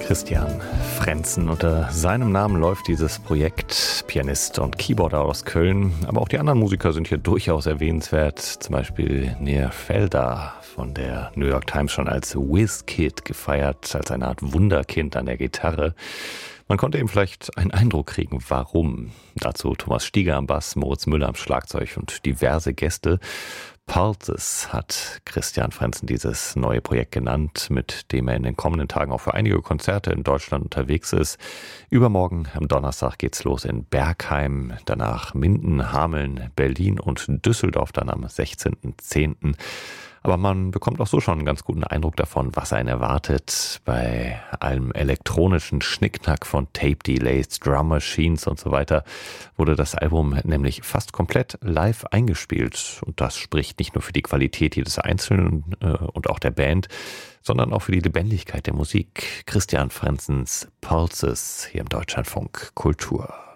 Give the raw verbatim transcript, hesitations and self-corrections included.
Christian Frentzen. Unter seinem Namen läuft dieses Projekt. Pianist und Keyboarder aus Köln. Aber auch die anderen Musiker sind hier durchaus erwähnenswert. Zum Beispiel Nir Felda von der New York Times schon als Whiz-Kid gefeiert, als eine Art Wunderkind an der Gitarre. Man konnte eben vielleicht einen Eindruck kriegen, warum. Dazu Thomas Stieger am Bass, Moritz Müller am Schlagzeug und diverse Gäste. Pulses hat Christian Frentzen dieses neue Projekt genannt, mit dem er in den kommenden Tagen auch für einige Konzerte in Deutschland unterwegs ist. Übermorgen am Donnerstag geht's los in Bergheim, danach Minden, Hameln, Berlin und Düsseldorf dann am sechzehnten zehnten Aber man bekommt auch so schon einen ganz guten Eindruck davon, was einen erwartet. Bei allem elektronischen Schnickschnack von Tape-Delays, Drum Machines und so weiter wurde das Album nämlich fast komplett live eingespielt. Und das spricht nicht nur für die Qualität jedes Einzelnen äh, und auch der Band, sondern auch für die Lebendigkeit der Musik. Christian Frenzens Pulses hier im Deutschlandfunk Kultur.